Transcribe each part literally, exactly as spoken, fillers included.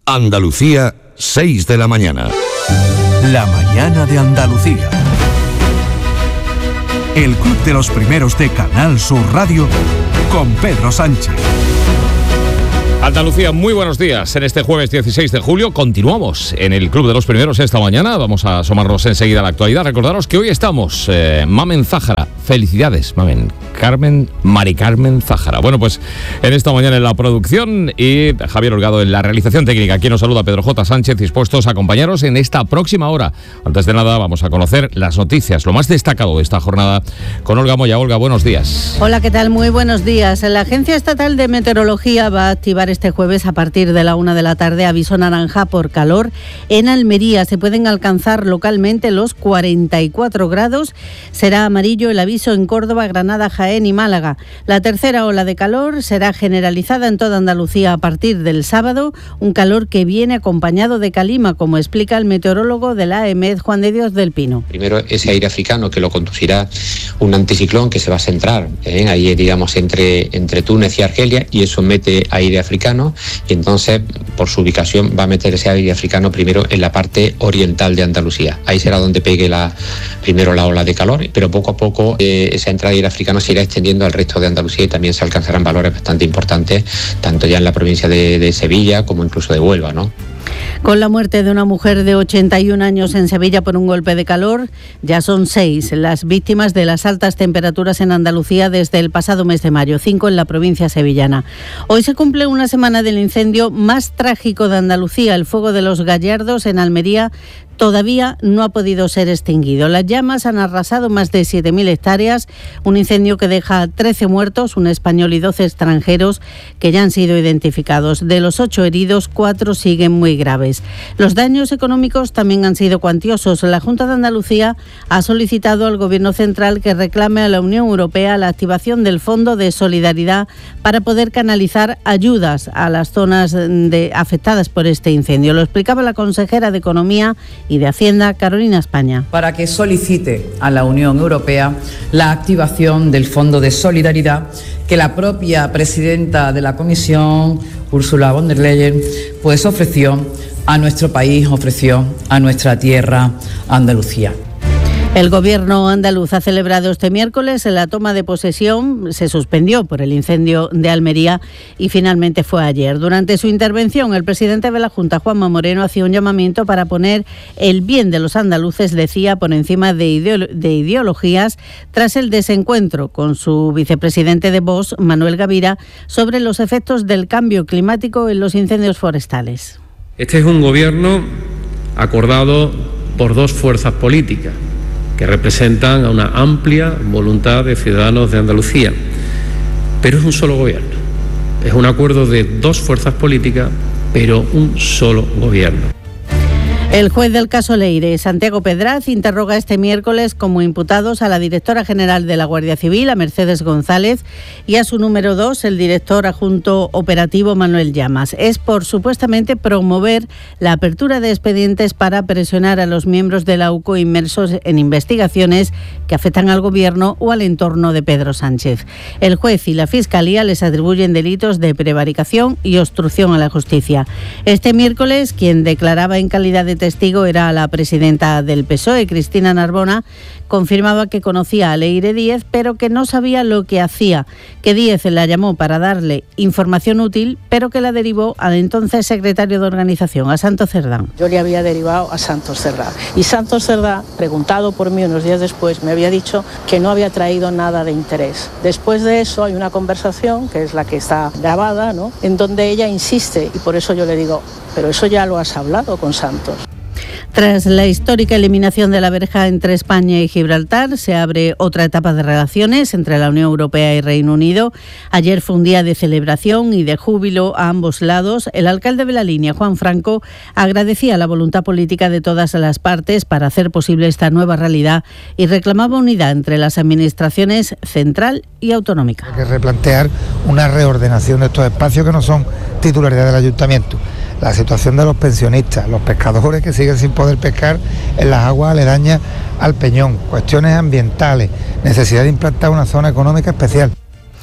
Andalucía, seis de la mañana. La mañana de Andalucía. El Club de los Primeros de Canal Sur Radio con Pedro Sánchez. Andalucía, muy buenos días. En este jueves dieciséis de julio continuamos en el Club de los Primeros esta mañana. Vamos a asomarnos enseguida a la actualidad. Recordaros que hoy estamos eh, Mamen Zájara. Felicidades, Mamen. Carmen, Mari Carmen Zájara. Bueno, pues en esta mañana en la producción y Javier Holgado en la realización técnica. Aquí nos saluda Pedro J. Sánchez, dispuestos a acompañaros en esta próxima hora. Antes de nada, vamos a conocer las noticias, lo más destacado de esta jornada con Olga Moya. Olga, buenos días. Hola, ¿qué tal? Muy buenos días. La Agencia Estatal de Meteorología va a activar este jueves a partir de la una de la tarde aviso naranja por calor en Almería. Se pueden alcanzar localmente los cuarenta y cuatro grados. Será amarillo el aviso en Córdoba, Granada, Jaén y Málaga. La tercera ola de calor será generalizada en toda Andalucía a partir del sábado, un calor que viene acompañado de calima, como explica el meteorólogo de la A E M E D, Juan de Dios del Pino. Primero, ese aire africano que lo conducirá un anticiclón que se va a centrar ¿eh? ahí, digamos, entre, entre Túnez y Argelia, y eso mete aire africano, y entonces, por su ubicación, va a meter ese aire africano primero en la parte oriental de Andalucía. Ahí será donde pegue la, primero la ola de calor, pero poco a poco eh, esa entrada de aire africano se irá extendiendo al resto de Andalucía y también se alcanzarán valores bastante importantes, tanto ya en la provincia de, de Sevilla como incluso de Huelva, ¿no? Con la muerte de una mujer de ochenta y un años en Sevilla por un golpe de calor, ya son seis las víctimas de las altas temperaturas en Andalucía desde el pasado mes de mayo, cinco en la provincia sevillana. Hoy se cumple una semana del incendio más trágico de Andalucía, el fuego de los Gallardos en Almería. Todavía no ha podido ser extinguido. Las llamas han arrasado más de siete mil hectáreas, un incendio que deja trece muertos, un español y doce extranjeros que ya han sido identificados. De los ocho heridos, cuatro siguen muy graves. Los daños económicos también han sido cuantiosos. La Junta de Andalucía ha solicitado al Gobierno central que reclame a la Unión Europea la activación del Fondo de Solidaridad para poder canalizar ayudas a las zonas de, afectadas por este incendio. Lo explicaba la consejera de Economía y de Hacienda, Carolina España. Para que solicite a la Unión Europea la activación del Fondo de Solidaridad que la propia presidenta de la Comisión, Ursula von der Leyen, pues ofreció a nuestro país, ofreció a nuestra tierra, Andalucía. El Gobierno andaluz ha celebrado este miércoles la toma de posesión. Se suspendió por el incendio de Almería y finalmente fue ayer. Durante su intervención, el presidente de la Junta, Juanma Moreno, hacía un llamamiento para poner el bien de los andaluces, decía, por encima de, ideolo- de ideologías, tras el desencuentro con su vicepresidente de Vox, Manuel Gavira, sobre los efectos del cambio climático en los incendios forestales. Este es un gobierno acordado por dos fuerzas políticas que representan a una amplia voluntad de ciudadanos de Andalucía. Pero es un solo gobierno. Es un acuerdo de dos fuerzas políticas, pero un solo gobierno. El juez del caso Leire, Santiago Pedraz, interroga este miércoles como imputados a la directora general de la Guardia Civil, a Mercedes González, y a su número dos, el director adjunto operativo Manuel Llamas. Es por supuestamente promover la apertura de expedientes para presionar a los miembros de la U C O inmersos en investigaciones que afectan al gobierno o al entorno de Pedro Sánchez. El juez y la Fiscalía les atribuyen delitos de prevaricación y obstrucción a la justicia. Este miércoles, quien declaraba en calidad de testigo era la presidenta del P S O E, Cristina Narbona. Confirmaba que conocía a Leire Díez, pero que no sabía lo que hacía, que Díez la llamó para darle información útil, pero que la derivó al entonces secretario de organización, a Santos Cerdán. Yo le había derivado a Santos Cerdán. Y Santos Cerdán, preguntado por mí unos días después, me había dicho que no había traído nada de interés. Después de eso hay una conversación, que es la que está grabada, ¿no?, en donde ella insiste, y por eso yo le digo, pero eso ya lo has hablado con Santos. Tras la histórica eliminación de la verja entre España y Gibraltar, se abre otra etapa de relaciones entre la Unión Europea y Reino Unido. Ayer fue un día de celebración y de júbilo a ambos lados. El alcalde de la línea, Juan Franco, agradecía la voluntad política de todas las partes para hacer posible esta nueva realidad y reclamaba unidad entre las administraciones central y autonómica. Hay que replantear una reordenación de estos espacios que no son titularidad del ayuntamiento. La situación de los pensionistas, los pescadores que siguen sin poder pescar en las aguas aledañas al Peñón, cuestiones ambientales, necesidad de implantar una zona económica especial.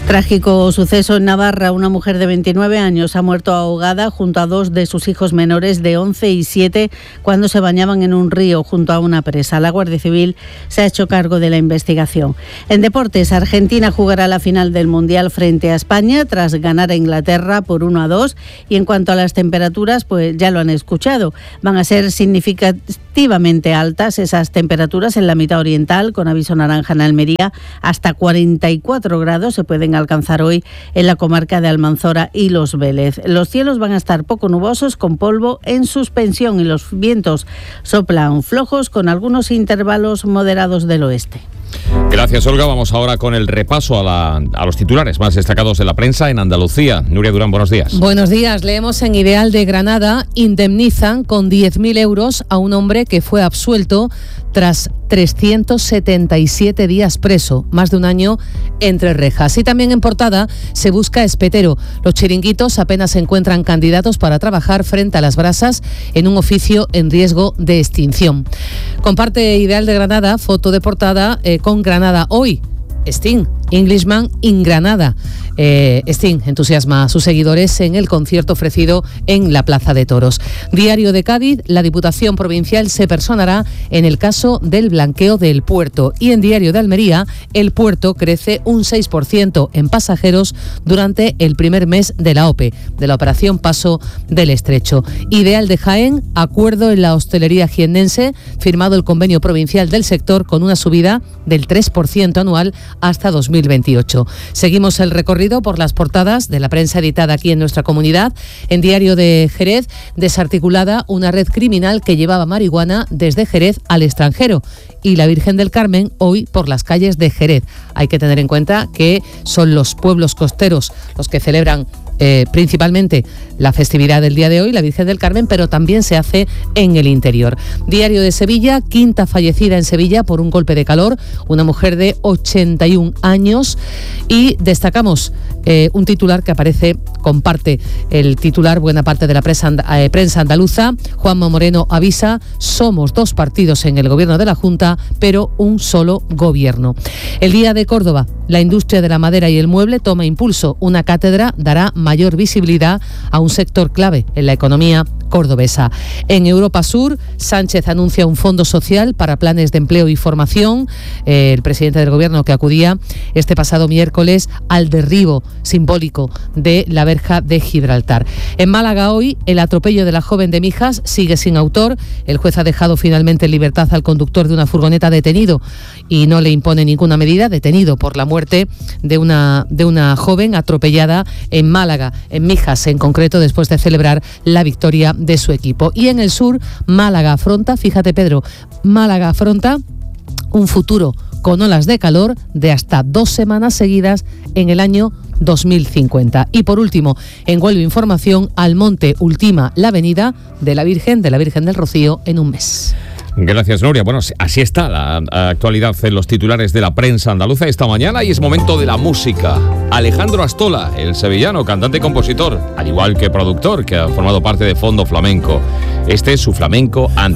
Trágico suceso en Navarra. Una mujer de veintinueve años ha muerto ahogada junto a dos de sus hijos menores de once y siete cuando se bañaban en un río junto a una presa. La Guardia Civil se ha hecho cargo de la investigación. En deportes, Argentina jugará la final del Mundial frente a España tras ganar a Inglaterra por uno a dos. Y en cuanto a las temperaturas, pues ya lo han escuchado, van a ser significativamente altas esas temperaturas en la mitad oriental, con aviso naranja en Almería. Hasta cuarenta y cuatro grados se pueden alcanzar hoy en la comarca de Almanzora y Los Vélez. Los cielos van a estar poco nubosos con polvo en suspensión y los vientos soplan flojos con algunos intervalos moderados del oeste. Gracias, Olga. Vamos ahora con el repaso a, la, a los titulares más destacados de la prensa en Andalucía. Nuria Durán, buenos días. Buenos días. Leemos en Ideal de Granada: indemnizan con diez mil euros a un hombre que fue absuelto tras trescientos setenta y siete días preso, más de un año entre rejas. Y también en portada se busca espetero. Los chiringuitos apenas encuentran candidatos para trabajar frente a las brasas en un oficio en riesgo de extinción. Comparte Ideal de Granada foto de portada eh, con Granada hoy. Sting, Englishman in Granada. Eh, Sting entusiasma a sus seguidores en el concierto ofrecido en la Plaza de Toros. Diario de Cádiz: la Diputación Provincial se personará en el caso del blanqueo del puerto. Y en Diario de Almería: el puerto crece un seis por ciento en pasajeros durante el primer mes de la O P E, de la Operación Paso del Estrecho. Ideal de Jaén: acuerdo en la hostelería jiennense, firmado el convenio provincial del sector con una subida del tres por ciento anual hasta dos mil veintiocho. Seguimos el recorrido por las portadas de la prensa editada aquí en nuestra comunidad. En Diario de Jerez: desarticulada una red criminal que llevaba marihuana desde Jerez al extranjero. Y la Virgen del Carmen hoy por las calles de Jerez. Hay que tener en cuenta que son los pueblos costeros los que celebran Eh, principalmente la festividad del día de hoy, la Virgen del Carmen, pero también se hace en el interior. Diario de Sevilla: quinta fallecida en Sevilla por un golpe de calor, una mujer de ochenta y un años. Y destacamos eh, un titular que aparece, comparte el titular buena parte de la prensa, eh, prensa andaluza. Juanma Moreno avisa: somos dos partidos en el gobierno de la Junta, pero un solo gobierno. El Día de Córdoba: la industria de la madera y el mueble toma impulso. Una cátedra dará mayor visibilidad a un sector clave en la economía cordobesa. En Europa Sur, Sánchez anuncia un fondo social para planes de empleo y formación. Eh, el presidente del gobierno que acudía este pasado miércoles al derribo simbólico de la verja de Gibraltar. En Málaga hoy, el atropello de la joven de Mijas sigue sin autor. El juez ha dejado finalmente en libertad al conductor de una furgoneta detenido y no le impone ninguna medida, detenido por la muerte de una, de una joven atropellada en Málaga, en Mijas en concreto, después de celebrar la victoria de su equipo. Y en el sur, Málaga afronta, fíjate Pedro, Málaga afronta un futuro con olas de calor de hasta dos semanas seguidas en el año dos mil cincuenta. Y por último, en Huelva Información: Almonte ultima la avenida de la Virgen, de la Virgen del Rocío, en un mes. Gracias, Nuria. Bueno, así está la actualidad en los titulares de la prensa andaluza esta mañana, y es momento de la música. Alejandro Astola, el sevillano, cantante y compositor, al igual que productor, que ha formado parte de Fondo Flamenco. Este es su flamenco and